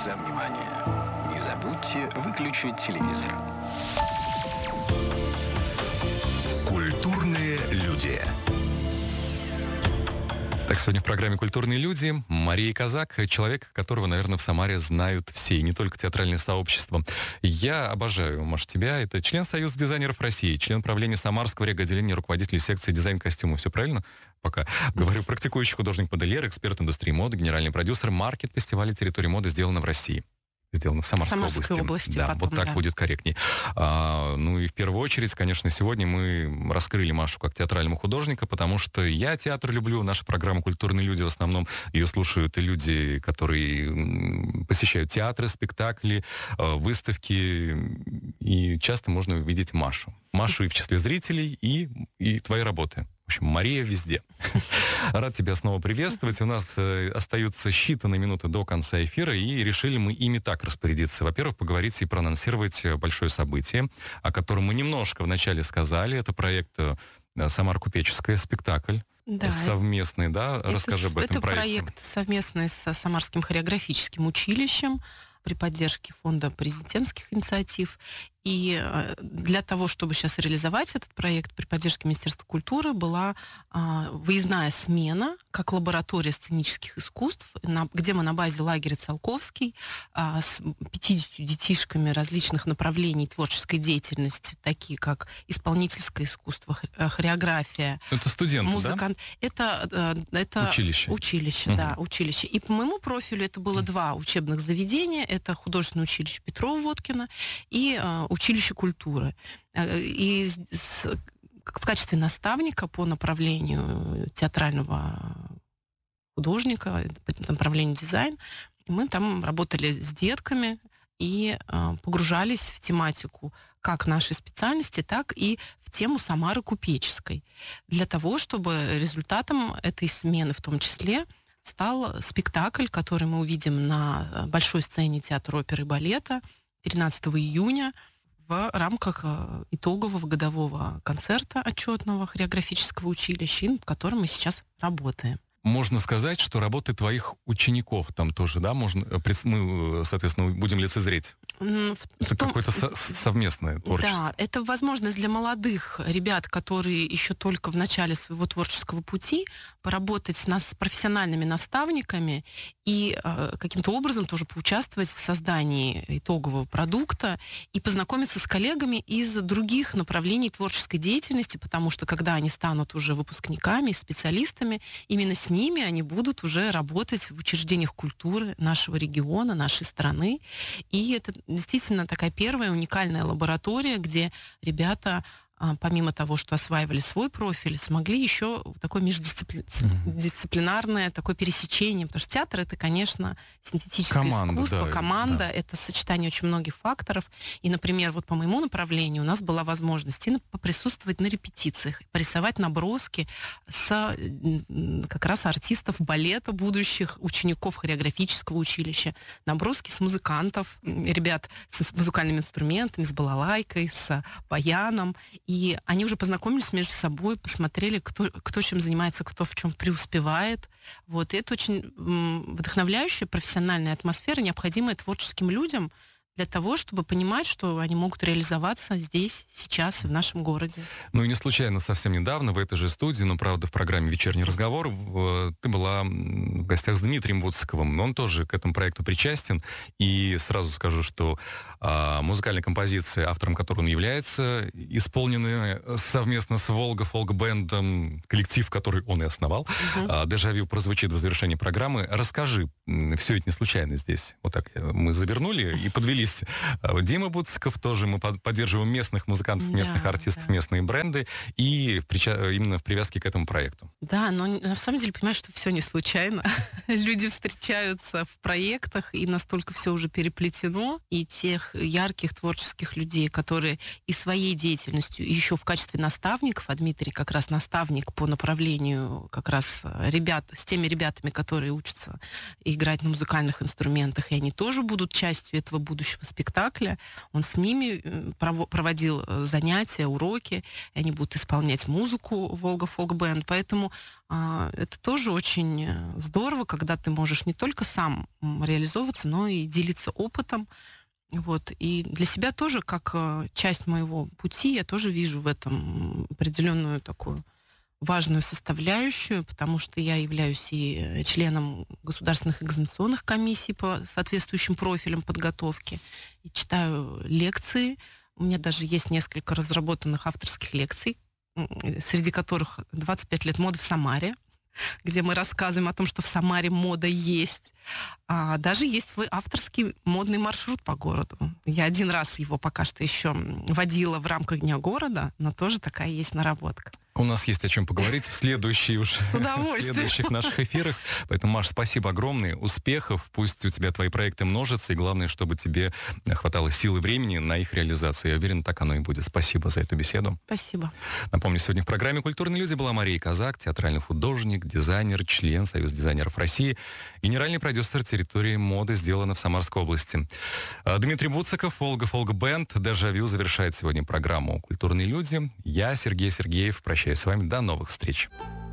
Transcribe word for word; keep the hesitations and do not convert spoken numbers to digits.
за внимание. Не забудьте выключить телевизор. Культурные люди. Так, сегодня в программе «Культурные люди» Мария Казак, человек, которого, наверное, в Самаре знают все, и не только театральное сообщество. Я обожаю, Маш, тебя. Это член Союза дизайнеров России, член правления Самарского реготделения, руководитель секции дизайн-костюма. Все правильно? Пока говорю, практикующий художник-модельер, эксперт индустрии моды, генеральный продюсер, маркет фестиваля «Территория моды» сделано в России. Сделано в Самарской, Самарской области. области. Да, потом, вот так да. будет корректней. А, ну и в первую очередь, конечно, сегодня мы раскрыли Машу как театрального художника, потому что я театр люблю, наша программа «Культурные люди» в основном ее слушают и люди, которые посещают театры, спектакли, выставки, и часто можно увидеть Машу. Машу и в числе зрителей, и, и твои работы. В общем, Мария везде. Рад тебя снова приветствовать. У нас э, остаются считанные минуты до конца эфира, и решили мы ими так распорядиться. Во-первых, поговорить и проанонсировать большое событие, о котором мы немножко вначале сказали. Это проект э, «Самара Купеческая», спектакль. Да, совместный, да? это, Расскажи об этом это проекте. проект совместный с Самарским хореографическим училищем при поддержке фонда президентских инициатив. И для того, чтобы сейчас реализовать этот проект при поддержке Министерства культуры, была а, выездная смена, как лаборатория сценических искусств, на, где мы на базе лагеря Циолковский а, с пятьюдесятью детишками различных направлений творческой деятельности, такие как исполнительское искусство, хореография. Это студенты, музыкант. да? Это, это училище. Училище, угу. да, училище. И по моему профилю это было два учебных заведения. Это художественное училище Петрова-Водкина и а, училище культуры. И с, в качестве наставника по направлению театрального художника, по направлению дизайн, мы там работали с детками и э, погружались в тематику как нашей специальности, так и в тему Самары Купеческой. Для того, чтобы результатом этой смены в том числе стал спектакль, который мы увидим на большой сцене Театра оперы и балета тринадцатого июня в рамках итогового годового концерта отчетного хореографического училища, над которым мы сейчас работаем. Можно сказать, что работы твоих учеников там тоже, да? Можно, мы, соответственно, будем лицезреть. В это том, какое-то со- совместное творчество. Да, это возможность для молодых ребят, которые еще только в начале своего творческого пути, поработать с, нас, с профессиональными наставниками и э, каким-то образом тоже поучаствовать в создании итогового продукта и познакомиться с коллегами из других направлений творческой деятельности, потому что когда они станут уже выпускниками, специалистами, именно с ними они будут уже работать в учреждениях культуры нашего региона, нашей страны. И это действительно такая первая уникальная лаборатория, где ребята, помимо того, что осваивали свой профиль, смогли еще такое междисциплинарное такое пересечение, потому что театр — это, конечно, синтетическое команда, искусство, да, команда, да. Это сочетание очень многих факторов. И, например, вот по моему направлению у нас была возможность и поприсутствовать на репетициях, порисовать наброски с как раз артистов балета, будущих учеников хореографического училища, наброски с музыкантов, ребят с музыкальными инструментами, с балалайкой, с баяном. И они уже познакомились между собой, посмотрели, кто, кто чем занимается, кто в чем преуспевает. Вот. И это очень м, вдохновляющая профессиональная атмосфера, необходимая творческим людям для того, чтобы понимать, что они могут реализоваться здесь, сейчас, в нашем городе. Ну и не случайно совсем недавно в этой же студии, но, правда, в программе «Вечерний разговор» ты была в гостях с Дмитрием Буцковым. Он тоже к этому проекту причастен. И сразу скажу, что а, музыкальная композиция, автором которой он является, исполненная совместно с Волга фолк-бендом, коллектив, который он и основал. Uh-huh. А, «Дежавю» прозвучит в завершении программы. Расскажи, все это не случайно здесь. Вот так мы завернули и подвели. Дима Буцков тоже, мы поддерживаем местных музыкантов, местных да, артистов, да. местные бренды, и в прича... именно в привязке к этому проекту. Да, но на самом деле понимаешь, что все не случайно. Люди встречаются в проектах, и настолько все уже переплетено, и тех ярких творческих людей, которые и своей деятельностью, и еще в качестве наставников, а Дмитрий как раз наставник по направлению как раз ребят, с теми ребятами, которые учатся и играть на музыкальных инструментах, и они тоже будут частью этого будущего спектакля. Он с ними проводил занятия, уроки, и они будут исполнять музыку «Волга Фолк Бенд». Поэтому а, это тоже очень здорово, когда ты можешь не только сам реализовываться, но и делиться опытом. Вот. И для себя тоже, как часть моего пути, я тоже вижу в этом определенную такую важную составляющую, потому что я являюсь и членом государственных экзаменационных комиссий по соответствующим профилям подготовки, и читаю лекции. У меня даже есть несколько разработанных авторских лекций, среди которых двадцать пять лет моды в Самаре, где мы рассказываем о том, что в Самаре мода есть. А даже есть свой авторский модный маршрут по городу. Я один раз его пока что еще водила в рамках Дня города, но тоже такая есть наработка. У нас есть о чем поговорить в следующие уж С удовольствием. в следующих наших эфирах. Поэтому, Маш, спасибо огромное. Успехов. Пусть у тебя твои проекты множатся. И главное, чтобы тебе хватало сил и времени на их реализацию. Я уверен, так оно и будет. Спасибо за эту беседу. Спасибо. Напомню, сегодня в программе «Культурные люди» была Мария Казак, театральный художник, дизайнер, член Союза дизайнеров России, генеральный продюсер территории моды, сделано в Самарской области. Дмитрий Буциков, «Волга Фолк Бенд», «Дежавю» завершает сегодня программу «Культурные люди». Я, Сергей Сергеев, прощаюсь с вами. До новых встреч.